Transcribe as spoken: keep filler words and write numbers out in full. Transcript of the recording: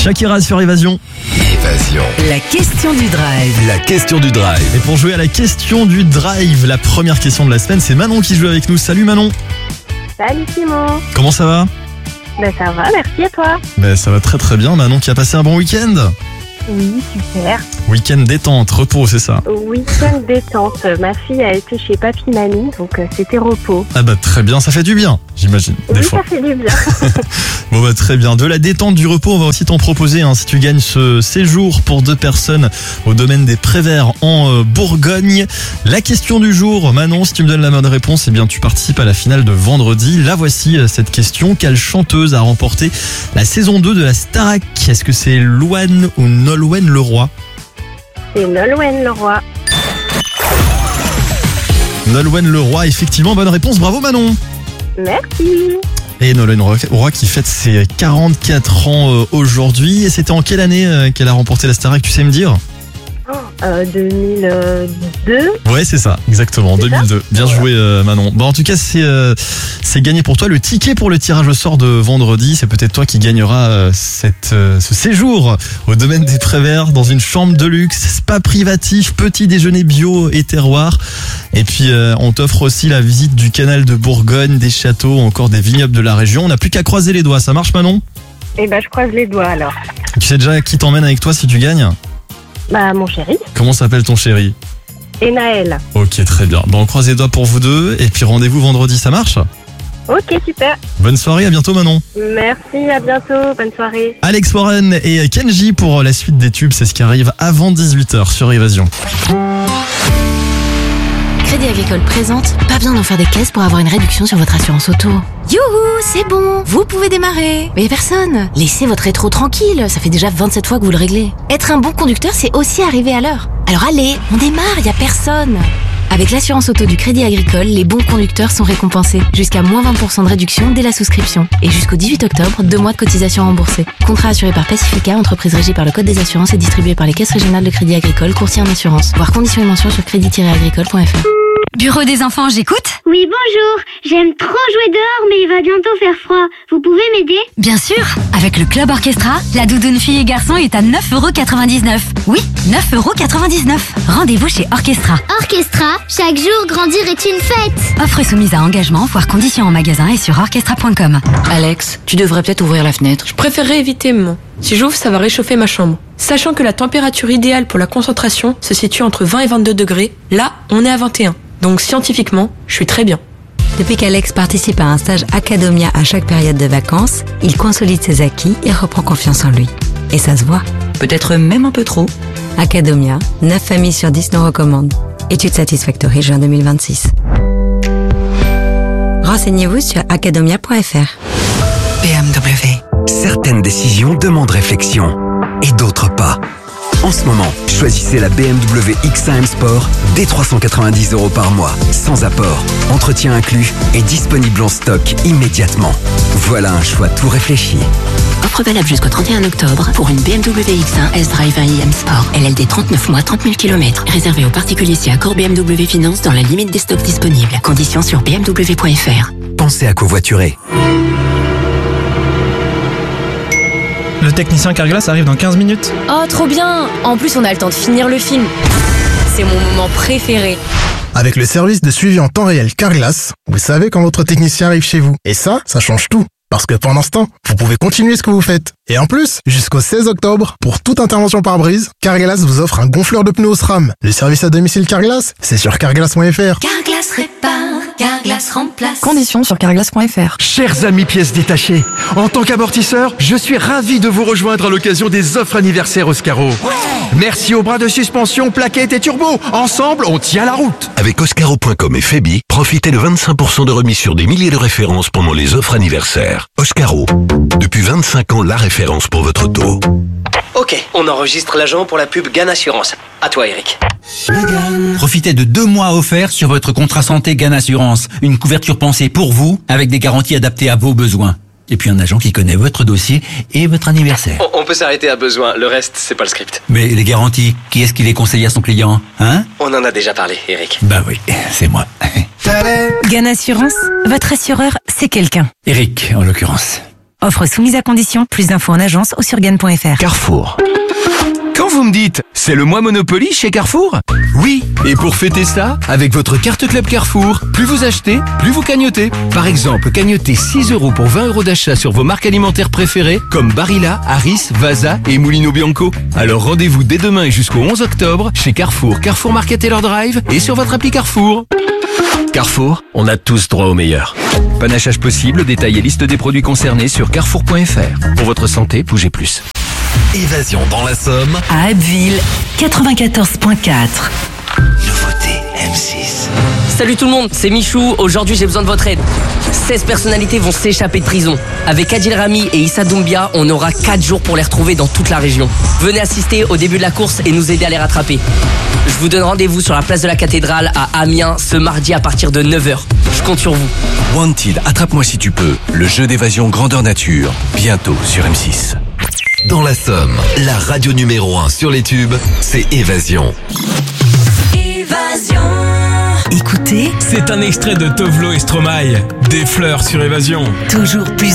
Shakira sur Évasion. Évasion. La question du drive. La question du drive. Et pour jouer à la question du drive, la première question de la semaine, c'est Manon qui joue avec nous. Salut Manon. Salut Simon. Comment ça va? Ben ça va, merci, et toi? Ben ça va très très bien. Manon qui a passé un bon week-end. Oui, super. Week-end détente, repos, c'est ça? Week-end détente. Ma fille a été chez papy mamie, donc euh, c'était repos. Ah bah très bien, ça fait du bien, j'imagine, des Oui, fois. ça fait du bien. Bon bah très bien, de la détente, du repos, on va aussi t'en proposer hein, si tu gagnes ce séjour pour deux personnes au domaine des Préverts en euh, Bourgogne. La question du jour, Manon, si tu me donnes la bonne réponse, eh bien tu participes à la finale de vendredi. La voici euh, cette question, quelle chanteuse a remporté la saison deux de la Starac? Est-ce que c'est Louane ou Nolwenn Leroy? C'est Nolwenn Leroy. Nolwenn Leroy, effectivement, bonne réponse, bravo Manon. Merci. Et Nolwenn Leroy qui fête ses quarante-quatre ans euh, aujourd'hui. Et c'était en quelle année euh, qu'elle a remporté la Starac, tu sais me dire? Euh, deux mille deux. Ouais, c'est ça, exactement, C'est deux mille deux. ça Bien joué euh, Manon. Bon, en tout cas, c'est euh, c'est gagné pour toi. Le ticket pour le tirage au sort de vendredi, c'est peut-être toi qui gagneras euh, cette, euh, ce séjour au domaine des Préverts dans une chambre de luxe, spa privatif, petit déjeuner bio et terroir. Et puis, euh, on t'offre aussi la visite du canal de Bourgogne, des châteaux, encore des vignobles de la région. On n'a plus qu'à croiser les doigts. Ça marche, Manon? Eh ben, je croise les doigts alors. Tu sais déjà qui t'emmène avec toi si tu gagnes? Bah, mon chéri. Comment s'appelle ton chéri? Et Naël. Ok, très bien. Bon, on croise les doigts pour vous deux. Et puis, rendez-vous vendredi, ça marche? Ok, super. Bonne soirée, à bientôt Manon. Merci, à bientôt. Bonne soirée. Alex Warren et Kenji pour la suite des tubes, c'est ce qui arrive avant dix-huit heures sur Évasion. Crédit Agricole présente, pas besoin d'en faire des caisses pour avoir une réduction sur votre assurance auto. Youhou, c'est bon, vous pouvez démarrer. Mais personne, laissez votre rétro tranquille, ça fait déjà vingt-sept fois que vous le réglez. Être un bon conducteur, c'est aussi arriver à l'heure. Alors allez, on démarre, y a personne. Avec l'assurance auto du Crédit Agricole, les bons conducteurs sont récompensés. Jusqu'à moins vingt pour cent de réduction dès la souscription. Et jusqu'au dix-huit octobre, deux mois de cotisation remboursée. Contrat assuré par Pacifica, entreprise régie par le Code des assurances et distribué par les caisses régionales de Crédit Agricole, courtier en assurance. Voir conditions et mentions sur crédit tiret agricole point f r. Bureau des enfants, j'écoute? Oui, bonjour. J'aime trop jouer dehors, mais il va bientôt faire froid. Vous pouvez m'aider? Bien sûr. Avec le Club Orchestra, la doudoune fille et garçon est à neuf euros quatre-vingt-dix-neuf. Oui, neuf euros quatre-vingt-dix-neuf. Rendez-vous chez Orchestra. Orchestra, chaque jour grandir est une fête. Offre soumise à engagement, voire conditions en magasin et sur orchestra point com. Alex, tu devrais peut-être ouvrir la fenêtre. Je préférerais éviter, maman. Si j'ouvre, ça va réchauffer ma chambre. Sachant que la température idéale pour la concentration se situe entre vingt et vingt-deux degrés, là, on est à vingt et un. Donc scientifiquement, je suis très bien. Depuis qu'Alex participe à un stage Academia à chaque période de vacances, il consolide ses acquis et reprend confiance en lui. Et ça se voit. Peut-être même un peu trop. Academia, neuf familles sur dix nous recommandent. Étude Satisfactory juin deux mille vingt-six. Renseignez-vous sur academia point f r. B M W. Certaines décisions demandent réflexion et d'autres pas. En ce moment, choisissez la B M W X un M Sport dès trois cent quatre-vingt-dix euros par mois, sans apport, entretien inclus et disponible en stock immédiatement. Voilà un choix tout réfléchi. Offre valable jusqu'au trente et un octobre pour une B M W X un S-Drive un i M Sport. L L D trente-neuf mois, trente mille kilomètres. Réservé aux particuliers si accord B M W Finance dans la limite des stocks disponibles. Conditions sur b m w point f r. Pensez à covoiturer. Le technicien Carglass arrive dans quinze minutes. Oh, trop bien! En plus, on a le temps de finir le film. C'est mon moment préféré. Avec le service de suivi en temps réel Carglass, vous savez quand votre technicien arrive chez vous. Et ça, ça change tout. Parce que pendant ce temps, vous pouvez continuer ce que vous faites. Et en plus, jusqu'au seize octobre, pour toute intervention par brise, Carglass vous offre un gonfleur de pneus au SRAM. Le service à domicile Carglass, c'est sur carglass point f r. Carglass répare, Carglass remplace. Conditions sur carglass point f r. Chers amis pièces détachées, en tant qu'amortisseur, je suis ravi de vous rejoindre à l'occasion des offres anniversaires Oscaro. Ouais. Merci aux bras de suspension, plaquettes et turbo. Ensemble, on tient la route. Avec Oscaro point com et Febi, profitez de vingt-cinq pour cent de remise sur des milliers de références pendant les offres anniversaires. Oscaro, depuis vingt-cinq ans, la référence pour votre auto. Ok, on enregistre l'agent pour la pub Gann Assurance. À toi, Eric. Profitez de deux mois offerts sur votre contrat santé Gann Assurance. Une couverture pensée pour vous, avec des garanties adaptées à vos besoins. Et puis un agent qui connaît votre dossier et votre anniversaire. On, on peut s'arrêter à besoin, le reste, c'est pas le script. Mais les garanties, qui est-ce qui les conseille à son client, hein? On en a déjà parlé, Eric. Bah oui, c'est moi. Gann Assurance, votre assureur, c'est quelqu'un. Eric, en l'occurrence. Offre soumise à condition. Plus d'infos en agence ou sur gagne point f r. Carrefour. Quand vous me dites, c'est le mois Monopoly chez Carrefour? Oui, et pour fêter ça, avec votre carte Club Carrefour, plus vous achetez, plus vous cagnotez. Par exemple, cagnotez six euros pour vingt euros d'achat sur vos marques alimentaires préférées, comme Barilla, Harris, Vasa et Mulino Bianco. Alors rendez-vous dès demain et jusqu'au onze octobre, chez Carrefour, Carrefour Market et leur Drive, et sur votre appli Carrefour. Carrefour, on a tous droit au meilleur. Panachage possible, détail et liste des produits concernés sur carrefour point f r. Pour votre santé, bougez plus. Évasion dans la Somme. À Abbeville, quatre-vingt-quatorze point quatre. Nouveauté M six. Salut tout le monde, c'est Michou. Aujourd'hui, j'ai besoin de votre aide. seize personnalités vont s'échapper de prison. Avec Adil Rami et Issa Doumbia, on aura quatre jours pour les retrouver dans toute la région. Venez assister au début de la course et nous aider à les rattraper. Je vous donne rendez-vous sur la place de la Cathédrale à Amiens ce mardi à partir de neuf heures. Je compte sur vous. Wanted, attrape-moi si tu peux. Le jeu d'évasion grandeur nature. Bientôt sur M six. Dans la Somme, la radio numéro un sur les tubes, c'est Évasion. Évasion. Écoutez, c'est un extrait de Tovlo et Stromae. Des fleurs sur Évasion. Toujours plus